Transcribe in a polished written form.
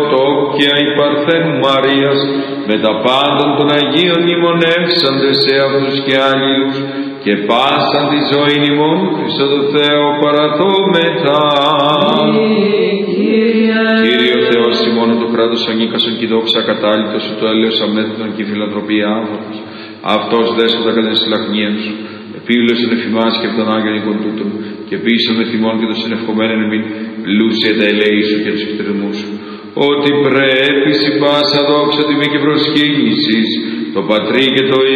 Θεοτόκια η Παρθένου Μαρίας, με τα πάντων των Αγίων μνημονεύσαντες σε αυτούς και άλλους, και πάσαν τη ζωή ημών Χριστό το Θεό παραθόμετα. Κύριε ο Θεός ημών, το κράτος ανήκασον και η δόξα κατάλυτος σου, το έλεος αμέτρητον και η φιλανθρωπία άνθρωπος. Αυτός δέσποτα κατά την συλλαχνία σου, επίβλωσον εφημάς και από τον Άγιον οίκον τούτων, και πείσον με θυμών και το συνευχομένον εμήν, πλούσια τα ελέη σου και τους εκτρεμούς σου. Ότι πρέπει συ πάσα δόξα τιμή και προσκύνησης, το Πατρί και το